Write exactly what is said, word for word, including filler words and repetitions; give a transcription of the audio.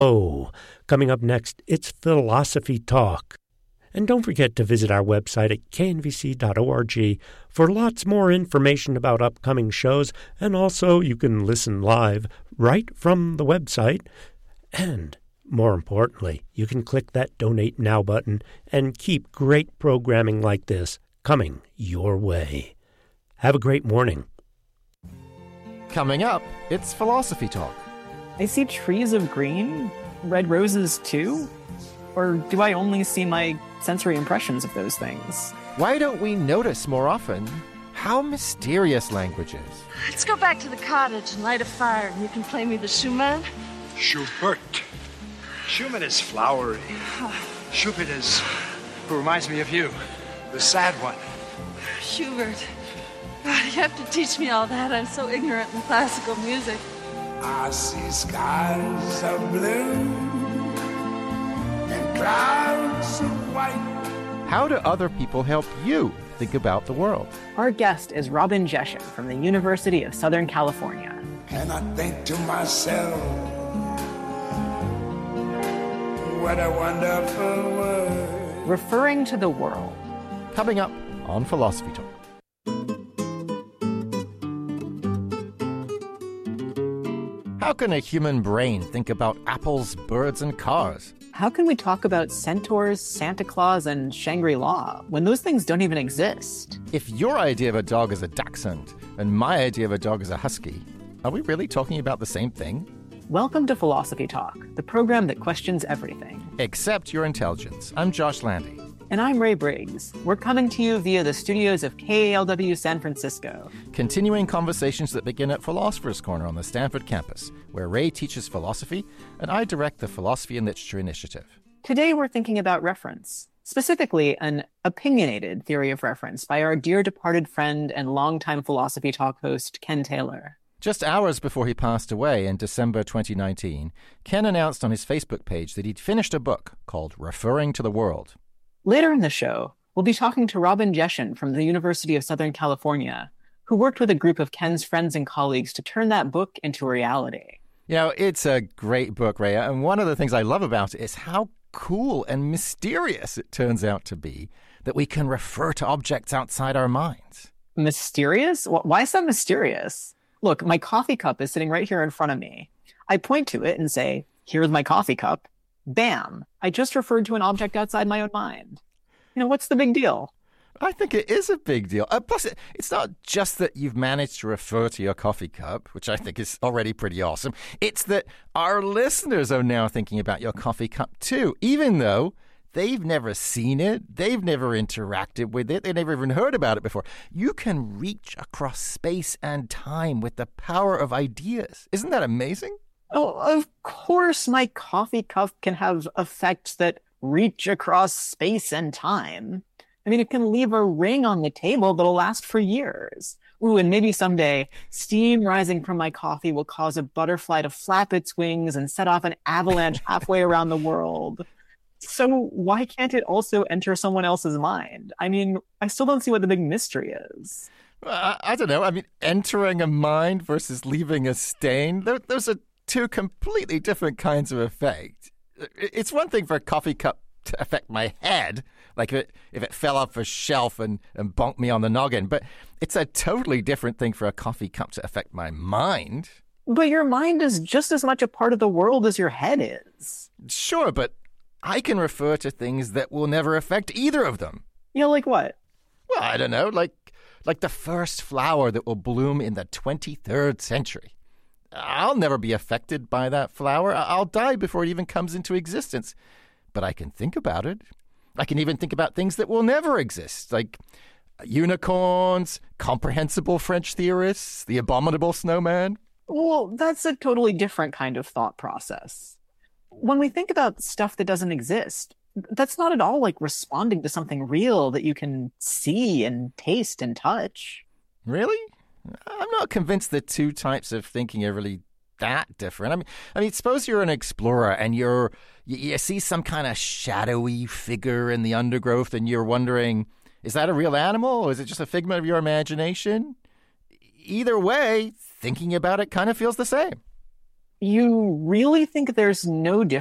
Oh, coming up next, it's Philosophy Talk. And don't forget to visit our website at k n v c dot org for lots more information about upcoming shows, and also you can listen live right from the website. And more importantly, you can click that Donate Now button and keep great programming like this coming your way. Have a great morning. Coming up, it's Philosophy Talk. I see trees of green, red roses too? Or do I only see my sensory impressions of those things? Why don't we notice more often how mysterious language is? Let's go back to the cottage and light a fire, and you can play me the Schumann. Schubert. Schumann is flowery. Schubert is who reminds me of you, the sad one. Schubert. God, you have to teach me all that. I'm so ignorant in classical music. I see skies of blue and clouds of white. How do other people help you think about the world? Our guest is Robin Jeschen from the University of Southern California. And I think to myself, what a wonderful world. Referring to the world. Coming up on Philosophy Talk. How can a human brain think about apples, birds, and cars? How can we talk about centaurs, Santa Claus, and Shangri-La when those things don't even exist? If your idea of a dog is a dachshund and my idea of a dog is a husky, are we really talking about the same thing? Welcome to Philosophy Talk, the program that questions everything. Except your intelligence. I'm Josh Landy. And I'm Ray Briggs. We're coming to you via the studios of K A L W San Francisco. Continuing conversations that begin at Philosopher's Corner on the Stanford campus, where Ray teaches philosophy and I direct the Philosophy and Literature Initiative. Today we're thinking about reference, specifically an opinionated theory of reference by our dear departed friend and longtime Philosophy Talk host, Ken Taylor. Just hours before he passed away in December twenty nineteen, Ken announced on his Facebook page that he'd finished a book called Referring to the World. Later in the show, we'll be talking to Robin Jeschen from the University of Southern California, who worked with a group of Ken's friends and colleagues to turn that book into a reality. You know, it's a great book, Ray, and one of the things I love about it is how cool and mysterious it turns out to be that we can refer to objects outside our minds. Mysterious? Why is that mysterious? Look, my coffee cup is sitting right here in front of me. I point to it and say, here's my coffee cup. Bam! I just referred to an object outside my own mind. You know, what's the big deal? I think it is a big deal. Uh, plus, it, it's not just that you've managed to refer to your coffee cup, which I think is already pretty awesome. It's that our listeners are now thinking about your coffee cup too, even though they've never seen it, they've never interacted with it, they've never even heard about it before. You can reach across space and time with the power of ideas. Isn't that amazing? Oh, of course my coffee cup can have effects that reach across space and time. I mean, it can leave a ring on the table that'll last for years. Ooh, and maybe someday, steam rising from my coffee will cause a butterfly to flap its wings and set off an avalanche halfway around the world. So why can't it also enter someone else's mind? I mean, I still don't see what the big mystery is. I, I don't know. I mean, entering a mind versus leaving a stain, those are two completely different kinds of effect. It's one thing for a coffee cup to affect my head, like if it, if it fell off a shelf and, and bonked me on the noggin, but it's a totally different thing for a coffee cup to affect my mind. But your mind is just as much a part of the world as your head is. Sure, but I can refer to things that will never affect either of them. You know, like what? Well, I don't know, like like the first flower that will bloom in the twenty-third century. I'll never be affected by that flower. I'll die before it even comes into existence. But I can think about it. I can even think about things that will never exist, like unicorns, comprehensible French theorists, the abominable snowman. Well, that's a totally different kind of thought process. When we think about stuff that doesn't exist, that's not at all like responding to something real that you can see and taste and touch. Really? I'm not convinced the two types of thinking are really that different. I mean, I mean, suppose you're an explorer and you're you, you see some kind of shadowy figure in the undergrowth, and you're wondering, is that a real animal or is it just a figment of your imagination? Either way, thinking about it kind of feels the same. You really think there's no